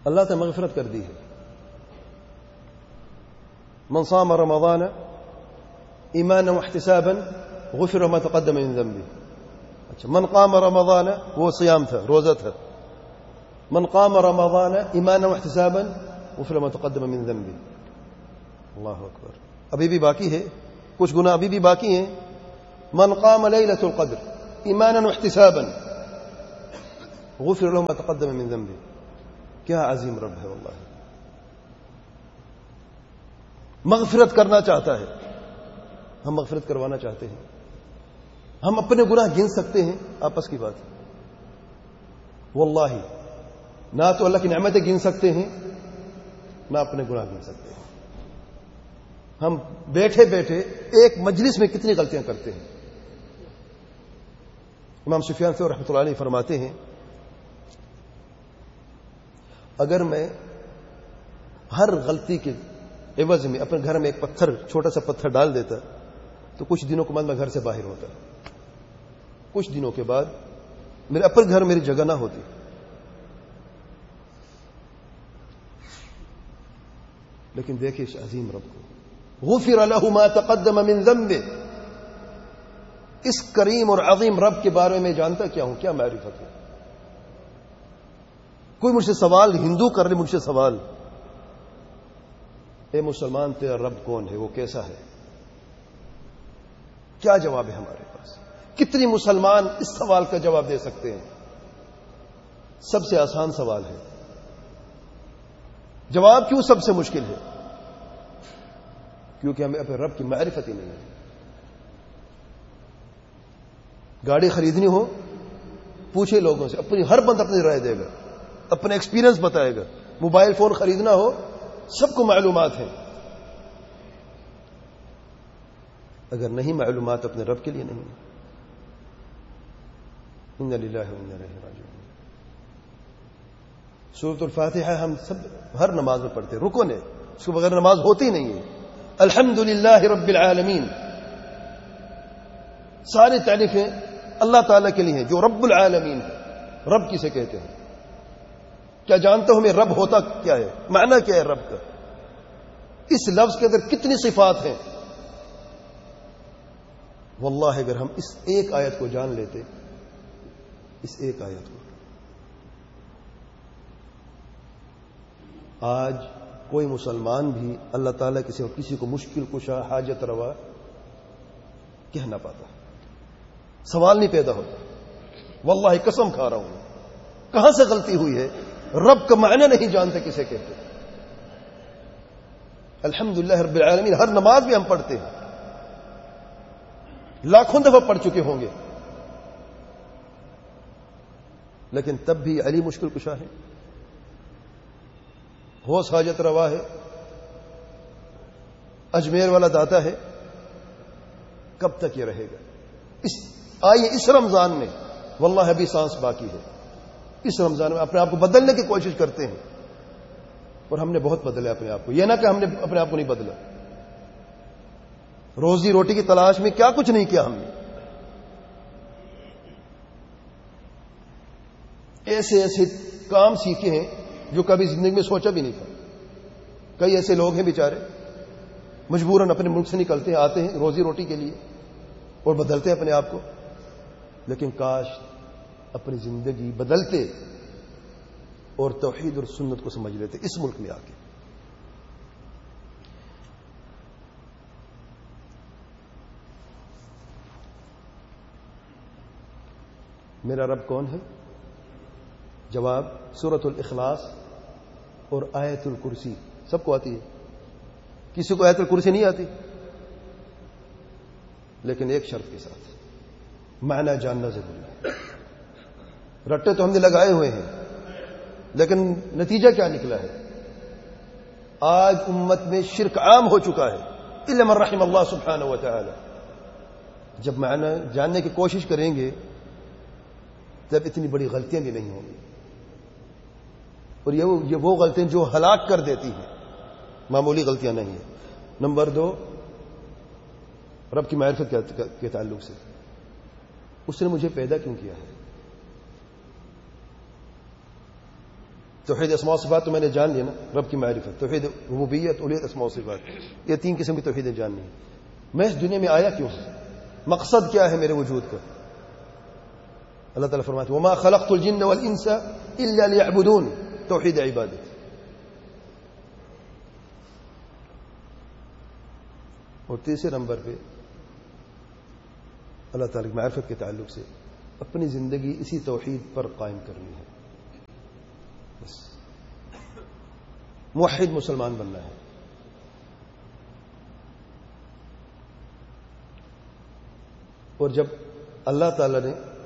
اللہ نے مغفرت کر دی ہے. من صام رمضان ایمانا واحتسابا غفر ما تقدم من ذنبه. اچھا، من قام رمضان وہ صیام تھا، روزہ تھا. من قام رمضان ایمانا واحتسابا غفر ما تقدم من ذنبه. اللہ اکبر. ابھی بھی باقی ہے، کچھ گناہ ابھی بھی باقی ہیں. من قام لیلۃ القدر ایمانا واحتسابا غفر له ما تقدم من ذنبه. کیا عظیم رب ہے واللہ. مغفرت کرنا چاہتا ہے، ہم مغفرت کروانا چاہتے ہیں. ہم اپنے گناہ گن سکتے ہیں، آپس کی بات ہے. واللہ نہ تو اللہ کی نعمتیں گن سکتے ہیں، نہ اپنے گناہ گن سکتے ہیں. ہم بیٹھے بیٹھے ایک مجلس میں کتنی غلطیاں کرتے ہیں. امام سفیان ثوری رحمۃ اللہ علیہ فرماتے ہیں، اگر میں ہر غلطی کے عوض میں اپنے گھر میں ایک پتھر، چھوٹا سا پتھر ڈال دیتا تو کچھ دنوں کے بعد میں گھر سے باہر ہوتا. کچھ دنوں کے بعد میرے اپنے گھر میری جگہ نہ ہوتی. لیکن دیکھیں اس عظیم رب کو، غفر له ما تقدم من ذنبه. اس کریم اور عظیم رب کے بارے میں جانتا کیا ہوں، کیا معرفت ہے. کوئی مجھ سے سوال، ہندو کر لے مجھ سے سوال، اے مسلمان تیرا رب کون ہے، وہ کیسا ہے؟ کیا جواب ہے ہمارے پاس؟ کتنی مسلمان اس سوال کا جواب دے سکتے ہیں؟ سب سے آسان سوال ہے. جواب کیوں سب سے مشکل ہے؟ کیونکہ ہمیں اپنے رب کی معرفت ہی نہیں ہے. گاڑی خریدنی ہو پوچھے لوگوں سے، اپنی ہر بند اپنی رائے دے گا، اپنا ایکسپیرینس بتائے گا. موبائل فون خریدنا ہو سب کو معلومات ہیں. اگر نہیں معلومات اپنے رب کے لیے نہیں. انا للہ و انا الیہ راجعون. سورۃ الفاتحہ ہم سب ہر نماز میں پڑھتے، رکن ہے، اس کے بغیر نماز ہوتی نہیں ہے. الحمد للہ رب العالمین. ساری تعریفیں اللہ تعالیٰ کے لیے ہیں جو رب العالمین ہے. رب کسے کہتے ہیں؟ کیا جانتے ہو میں رب ہوتا کیا ہے؟ معنی کیا ہے رب کا؟ اس لفظ کے اندر کتنی صفات ہیں. واللہ اگر ہم اس ایک آیت کو جان لیتے، اس ایک آیت کو، آج کوئی مسلمان بھی اللہ تعالیٰ کسی کو مشکل کشا، حاجت روا کہہ نہ پاتا. سوال نہیں پیدا ہوتا. واللہ قسم کھا رہا ہوں، کہاں سے غلطی ہوئی ہے؟ رب کا معنی نہیں جانتے کسے کہتے. الحمدللہ رب العالمین ہر نماز بھی ہم پڑھتے ہیں، لاکھوں دفعہ پڑھ چکے ہوں گے، لیکن تب بھی علی مشکل کشا ہے، ہوس حاجت روا ہے، اجمیر والا داتا ہے. کب تک یہ رہے گا؟ آئیے اس رمضان میں، واللہ ابھی سانس باقی ہے، اس رمضان میں اپنے آپ کو بدلنے کی کوشش کرتے ہیں. اور ہم نے بہت بدلا اپنے آپ کو. یہ نہ کہ ہم نے اپنے آپ کو نہیں بدلا. روزی روٹی کی تلاش میں کیا کچھ نہیں کیا ہم نے. ایسے ایسے کام سیکھے ہیں جو کبھی زندگی میں سوچا بھی نہیں تھا. کئی ایسے لوگ ہیں بیچارے مجبوراً اپنے ملک سے نکلتے ہیں، آتے ہیں روزی روٹی کے لیے اور بدلتے ہیں اپنے آپ کو. لیکن کاش اپنی زندگی بدلتے اور توحید اور سنت کو سمجھ لیتے اس ملک میں آ کے. میرا رب کون ہے؟ جواب سورۃ الاخلاص اور آیت الکرسی. سب کو آتی ہے، کسی کو آیت الکرسی نہیں آتی، لیکن ایک شرط کے ساتھ، معنی جاننا ضروری ہے. رٹے تو ہم نے لگائے ہوئے ہیں، لیکن نتیجہ کیا نکلا ہے؟ آج امت میں شرک عام ہو چکا ہے، الا من رحم اللہ سبحانہ و تعالی. جب معنی جاننے کی کوشش کریں گے تب اتنی بڑی غلطیاں بھی نہیں ہوں گی. اور یہ وہ غلطیاں جو ہلاک کر دیتی ہیں، معمولی غلطیاں نہیں ہیں. نمبر 2، رب کی معرفت کے تعلق سے، اس نے مجھے پیدا کیوں کیا ہے؟ توحید اسماء و صفات تو میں نے جان لیا نا، رب کی معرفت، توحید ربوبیت، الوہیت، اسماء و صفات، یہ 3 قسم کی توحیدیں جاننی ہے. میں اس دنیا میں آیا کیوں ہوں؟ مقصد کیا ہے میرے وجود کا؟ اللہ تعالیٰ فرماتے ہیں وما خلقت الجن والانس الا ليعبدون، توحید عبادت. اور تیسرے نمبر پہ اللہ تعالیٰ کی معرفت کے تعلق سے اپنی زندگی اسی توحید پر قائم کرنی ہے. بس موحد مسلمان بننا ہے. اور جب اللہ تعالیٰ نے